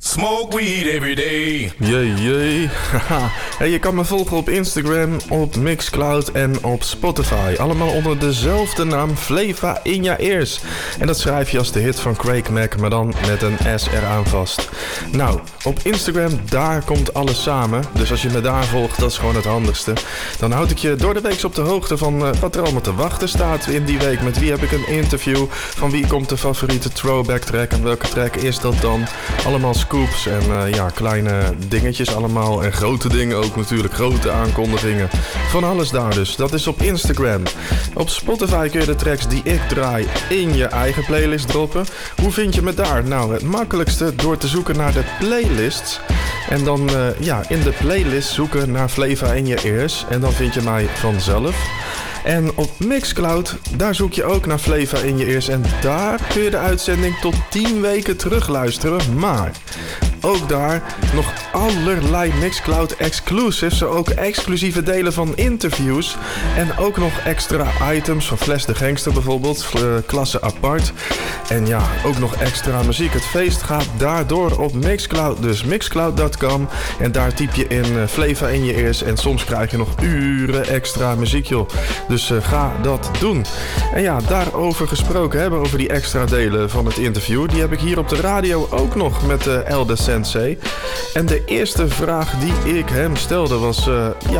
Smoke weed every day. Jee. Hey, je kan me volgen op Instagram, op Mixcloud en op Spotify. Allemaal onder dezelfde naam, Flava in je ears. En dat schrijf je als de hit van Craig Mack, maar dan met een S eraan vast. Nou, op Instagram, daar komt alles samen. Dus als je me daar volgt, dat is gewoon het handigste. Dan houd ik je door de week op de hoogte van wat er allemaal te wachten staat in die week. Met wie heb ik een interview, van wie komt de favoriete throwback track en welke track is dat dan? Allemaal scoops en kleine dingetjes allemaal. En grote dingen ook natuurlijk, grote aankondigingen. Van alles daar dus. Dat is op Instagram. Op Spotify kun je de tracks die ik draai in je eigen playlist droppen. Hoe vind je me daar? Nou, het makkelijkste door te zoeken naar de playlists. En dan in de playlist zoeken naar Flava in je ears. En dan vind je mij vanzelf. En op Mixcloud, daar zoek je ook naar Flava in je ears. En daar kun je de uitzending tot 10 weken terugluisteren. Maar ook daar nog allerlei Mixcloud exclusives. Zo ook exclusieve delen van interviews. En ook nog extra items van Fles de Gangster bijvoorbeeld. Klasse apart. En ja, ook nog extra muziek. Het feest gaat daardoor op Mixcloud. Dus mixcloud.com. En daar typ je in Flava in je ears. En soms krijg je nog uren extra muziek, joh. Dus ga dat doen. En ja, daarover gesproken hebben, over die extra delen van het interview. Die heb ik hier op de radio ook nog met Elde Sensei. En de eerste vraag die ik hem stelde was...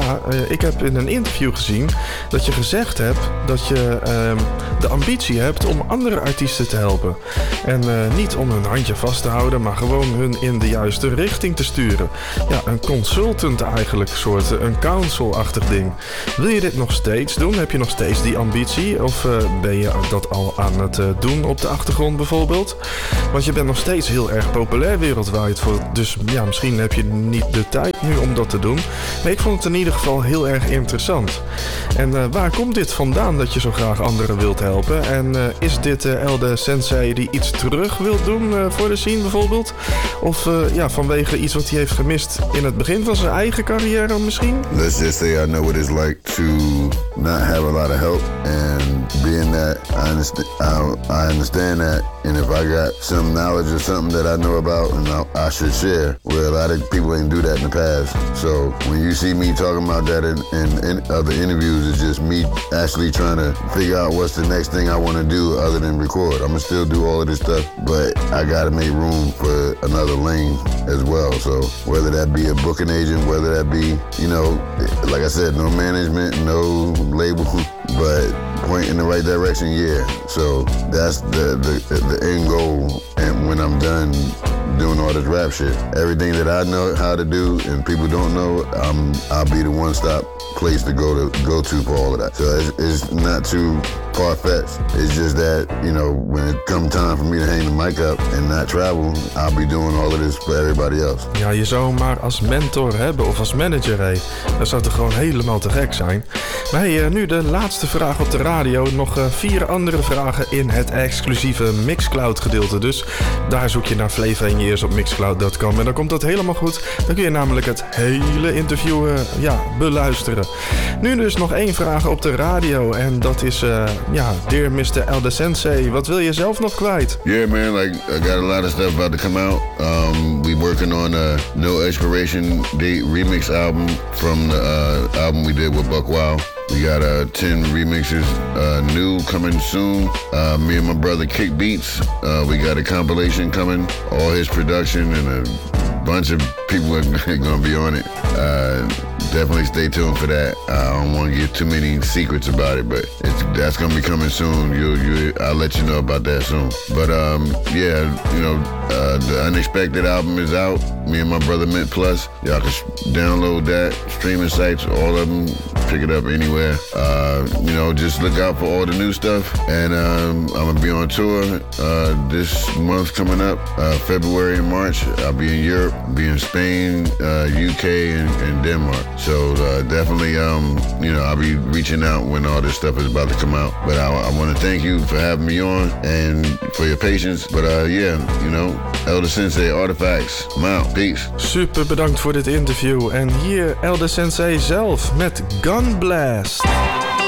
ik heb in een interview gezien dat je gezegd hebt dat je de ambitie hebt om andere artiesten te helpen. En niet om hun handje vast te houden, maar gewoon hun in de juiste richting te sturen. Ja, een consultant eigenlijk, soort een counsel-achtig ding. Wil je dit nog steeds doen? Heb je nog steeds die ambitie? Of ben je dat al aan het doen op de achtergrond bijvoorbeeld? Want je bent nog steeds heel erg populair wereldwijd. Dus ja, misschien heb je niet de tijd nu om dat te doen. Maar ik vond het in ieder geval heel erg interessant. En waar komt dit vandaan dat je zo graag anderen wilt helpen? En is dit Elde Sensei die iets terug wil doen voor de scene bijvoorbeeld? Of vanwege iets wat hij heeft gemist in het begin van zijn eigen carrière misschien? Let's just say I know what it's like to not have a lot of help, and being that I understand that, and if I got some knowledge of something that I know about and I should share, well, a lot of people ain't do that in the past. So when you see me talking about that in other interviews, it's just me actually trying to figure out what's the next thing I want to do other than record. I'm gonna still do all of this stuff, but I gotta make room for another lane as well. So whether that be a booking agent, whether that be, like I said, no management, no label, but point in the right direction, yeah. So that's the end goal. And when I'm done doing all this rap shit, everything that I know how to do and people don't know, I'll be the one-stop place to go to for all of that. So it's not too far-fetched. It's just that, when it comes time for me to hang the mic up and not travel, I'll be doing all of this for everybody else. Ja, je zou hem maar als mentor hebben of als manager, hé. Dat zou toch gewoon helemaal te gek zijn. Maar nu de laatste vraag op de radio. Nog 4 andere vragen in het exclusieve Mixcloud gedeelte. Dus daar zoek je naar Flava in je ears op mixcloud.com. En dan komt dat helemaal goed. Dan kun je namelijk het hele interview beluisteren. Nu dus nog 1 vraag op de radio. En dat is, dear Mr. Elde Sensei, wat wil je zelf nog kwijt? Yeah, man, like I got a lot of stuff about to come out. We working on a No Expiration Date remix album from the album we did with Buck Wild. We got 10 remixes new coming soon. Me and my brother Kick Beats. We got a compilation coming. All his production and a bunch of people are gonna be on it. Definitely stay tuned for that. I don't want to give too many secrets about it, but that's gonna be coming soon. I'll let you know about that soon. But the Unexpected album is out. Me and my brother Mint Plus. Y'all can download that. Streaming sites, all of them. Pick it up anywhere. Just look out for all the new stuff. And I'm gonna be on tour this month coming up, February and March. I'll be in Europe, be in Spain, UK, and Denmark. So definitely, I'll be reaching out when all this stuff is about to come out. But I want to thank you for having me on and for your patience. But Elde Sensei, Artifacts, I'm out. Peace. Super bedankt voor dit interview. En hier Elde Sensei zelf met Gun Blast.